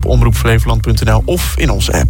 omroepflevoland.nl of in onze app.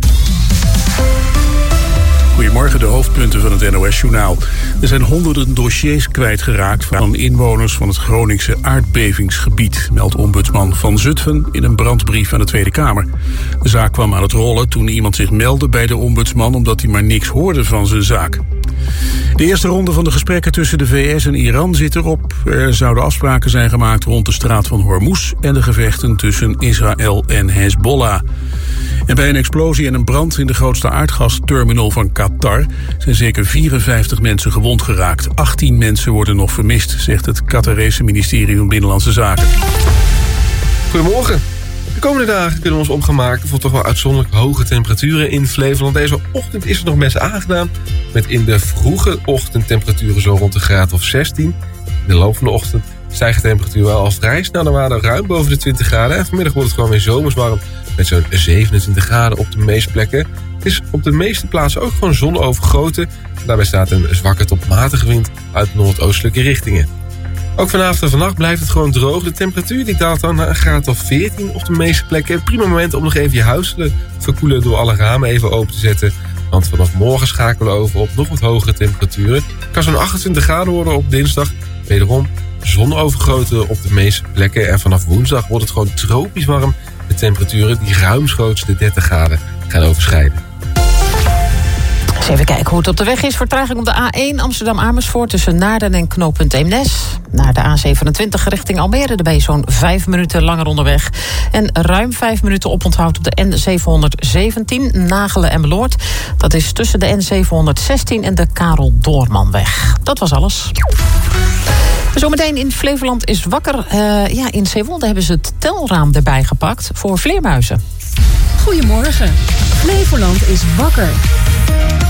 Goedemorgen, de hoofdpunten van het NOS-journaal. Er zijn honderden dossiers kwijtgeraakt van inwoners van het Groningse aardbevingsgebied, meldt ombudsman Van Zutphen in een brandbrief aan de Tweede Kamer. De zaak kwam aan het rollen toen iemand zich meldde bij de ombudsman omdat hij maar niks hoorde van zijn zaak. De eerste ronde van de gesprekken tussen de VS en Iran zit erop. Er zouden afspraken zijn gemaakt rond de straat van Hormuz en de gevechten tussen Israël en Hezbollah. En bij een explosie en een brand in de grootste aardgasterminal van Qatar zijn zeker 54 mensen gewond geraakt. 18 mensen worden nog vermist, zegt het Qatarese ministerie van Binnenlandse Zaken. Goedemorgen. De komende dagen kunnen we ons op gaan maken voor toch wel uitzonderlijk hoge temperaturen in Flevoland. Deze ochtend is het nog best aangenaam, met in de vroege ochtend temperaturen zo rond de graad of 16. In de loop van de ochtend stijgt de temperatuur wel al vrij snel naar waarde ruim boven de 20 graden. En vanmiddag wordt het gewoon weer zomers warm met zo'n 27 graden op de meeste plekken. Het is op de meeste plaatsen ook gewoon zonovergoten. Daarbij staat een zwakke tot matige wind uit noordoostelijke richtingen. Ook vanavond en vannacht blijft het gewoon droog. De temperatuur die daalt dan naar een graad of 14 op de meeste plekken. Een prima moment om nog even je huis te verkoelen door alle ramen even open te zetten. Want vanaf morgen schakelen we over op nog wat hogere temperaturen. Het kan zo'n 28 graden worden op dinsdag. Wederom zonovergoten op de meeste plekken. En vanaf woensdag wordt het gewoon tropisch warm. De temperaturen die ruimschoots de 30 graden gaan overschrijden. Eens even kijken hoe het op de weg is. Vertraging op de A1 Amsterdam-Amersfoort tussen Naarden en knooppunt Eemnes. Naar de A27 richting Almere. Daar ben je zo'n 5 minuten langer onderweg. En ruim 5 minuten oponthoud op de N717 Nagelen en Meloord. Dat is tussen de N716 en de Karel Doormanweg. Dat was alles. Zometeen in Flevoland is wakker. In Zeewolde hebben ze het telraam erbij gepakt voor vleermuizen. Goedemorgen. Flevoland is wakker.